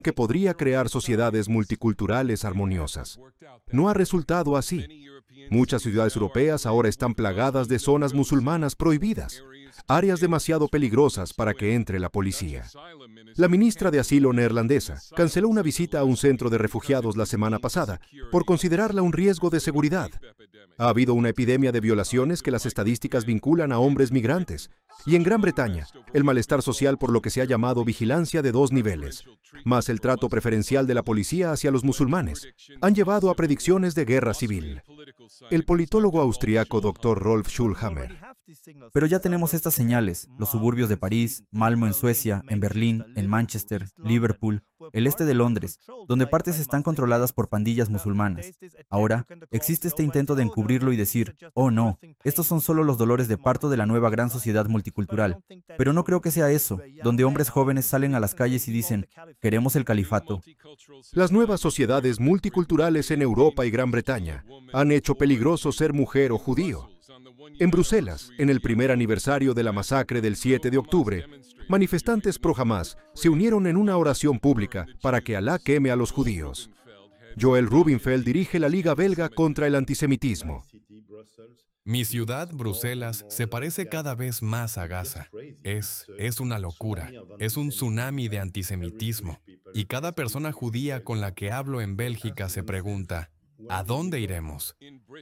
que podría crear sociedades multiculturales armoniosas. No ha resultado así. Muchas ciudades europeas ahora están plagadas de zonas musulmanas prohibidas, áreas demasiado peligrosas para que entre la policía. La ministra de Asilo neerlandesa canceló una visita a un centro de refugiados la semana pasada por considerarla un riesgo de seguridad. Ha habido una epidemia de violaciones que las estadísticas vinculan a hombres migrantes. Y en Gran Bretaña, el malestar social por lo que se ha llamado vigilancia de dos niveles, más el trato preferencial de la policía hacia los musulmanes, han llevado a predicciones de guerra civil. El politólogo austriaco Dr. Rolf Schulhammer. Pero ya tenemos estas señales: los suburbios de París, Malmö en Suecia, en Berlín, en Manchester, Liverpool, el este de Londres, donde partes están controladas por pandillas musulmanas. Ahora, existe este intento de encubrirlo y decir: oh no, estos son solo los dolores de parto de la nueva gran sociedad multicultural. Pero no creo que sea eso, donde hombres jóvenes salen a las calles y dicen: queremos el califato. Las nuevas sociedades multiculturales en Europa y Gran Bretaña han hecho peligroso ser mujer o judío. En Bruselas, en el primer aniversario de la masacre del 7 de octubre, manifestantes pro-Hamás se unieron en una oración pública para que Alá queme a los judíos. Joël Rubinfeld dirige la Liga Belga contra el Antisemitismo. Mi ciudad, Bruselas, se parece cada vez más a Gaza. Es una locura. Es un tsunami de antisemitismo. Y cada persona judía con la que hablo en Bélgica se pregunta: ¿a dónde iremos?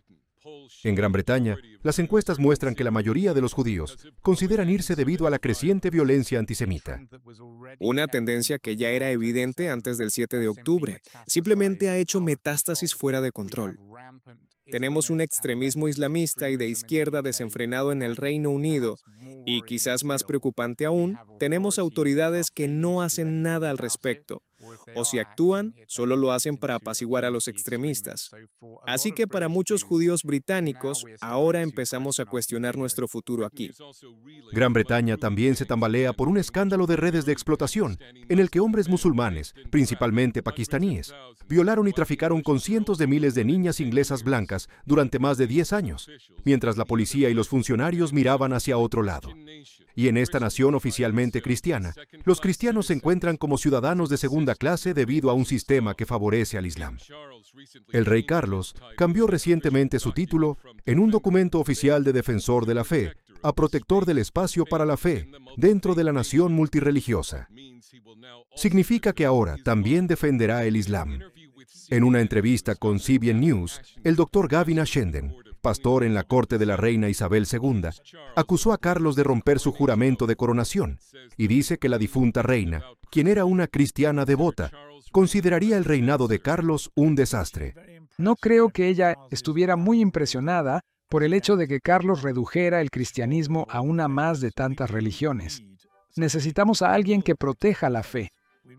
En Gran Bretaña, las encuestas muestran que la mayoría de los judíos consideran irse debido a la creciente violencia antisemita. Una tendencia que ya era evidente antes del 7 de octubre, simplemente ha hecho metástasis fuera de control. Tenemos un extremismo islamista y de izquierda desenfrenado en el Reino Unido, y quizás más preocupante aún, tenemos autoridades que no hacen nada al respecto, o si actúan, solo lo hacen para apaciguar a los extremistas. Así que para muchos judíos británicos, ahora empezamos a cuestionar nuestro futuro aquí. Gran Bretaña también se tambalea por un escándalo de redes de explotación, en el que hombres musulmanes, principalmente pakistaníes, violaron y traficaron con cientos de miles de niñas inglesas blancas durante más de 10 años, mientras la policía y los funcionarios miraban hacia otro lado. Y en esta nación oficialmente cristiana, los cristianos se encuentran como ciudadanos de segunda clase debido a un sistema que favorece al Islam. El rey Carlos cambió recientemente su título en un documento oficial de defensor de la fe a protector del espacio para la fe dentro de la nación multirreligiosa. Significa que ahora también defenderá el Islam. En una entrevista con CBN News, el Dr. Gavin Ashenden, pastor en la corte de la reina Isabel II, acusó a Carlos de romper su juramento de coronación y dice que la difunta reina, quien era una cristiana devota, consideraría el reinado de Carlos un desastre. No creo que ella estuviera muy impresionada por el hecho de que Carlos redujera el cristianismo a una más de tantas religiones. Necesitamos a alguien que proteja la fe.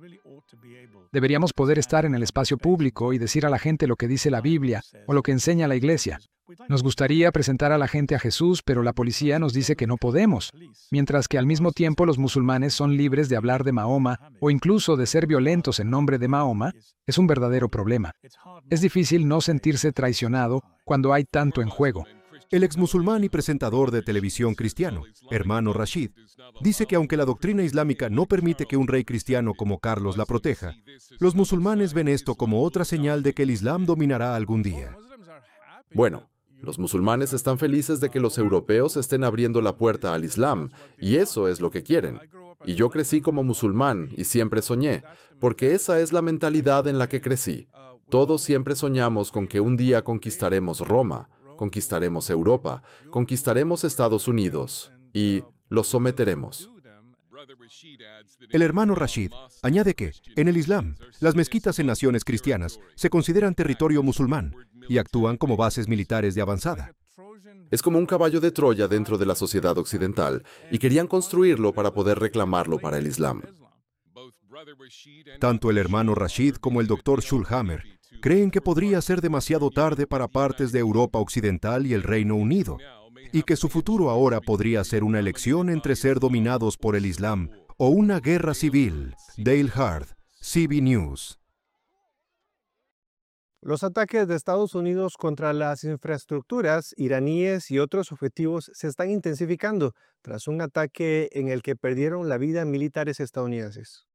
Deberíamos poder estar en el espacio público y decir a la gente lo que dice la Biblia o lo que enseña la Iglesia. Nos gustaría presentar a la gente a Jesús, pero la policía nos dice que no podemos, mientras que al mismo tiempo los musulmanes son libres de hablar de Mahoma o incluso de ser violentos en nombre de Mahoma. Es un verdadero problema. Es difícil no sentirse traicionado cuando hay tanto en juego. El exmusulmán y presentador de televisión cristiano, Hermano Rashid, dice que aunque la doctrina islámica no permite que un rey cristiano como Carlos la proteja, los musulmanes ven esto como otra señal de que el Islam dominará algún día. Bueno, los musulmanes están felices de que los europeos estén abriendo la puerta al Islam, y eso es lo que quieren. Y yo crecí como musulmán y siempre soñé, porque esa es la mentalidad en la que crecí. Todos siempre soñamos con que un día conquistaremos Roma, conquistaremos Europa, conquistaremos Estados Unidos y los someteremos. El hermano Rashid añade que, en el Islam, las mezquitas en naciones cristianas se consideran territorio musulmán y actúan como bases militares de avanzada. Es como un caballo de Troya dentro de la sociedad occidental, y querían construirlo para poder reclamarlo para el Islam. Tanto el hermano Rashid como el Dr. Schulhammer creen que podría ser demasiado tarde para partes de Europa Occidental y el Reino Unido, y que su futuro ahora podría ser una elección entre ser dominados por el Islam o una guerra civil. Dale Hard, CB News. Los ataques de Estados Unidos contra las infraestructuras iraníes y otros objetivos se están intensificando tras un ataque en el que perdieron la vida militares estadounidenses.